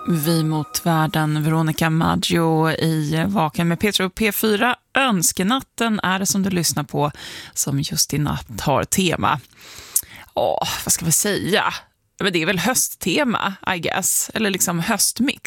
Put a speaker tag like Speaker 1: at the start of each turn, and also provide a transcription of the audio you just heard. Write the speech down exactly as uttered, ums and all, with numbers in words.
Speaker 1: Vi mot världen, Veronica Maggio i Vaken med Petra och P fyra. Önskenatten är det som du lyssnar på, som just i natt har tema. Åh, vad ska vi säga? Men det är väl hösttema, I guess. Eller liksom höstmix.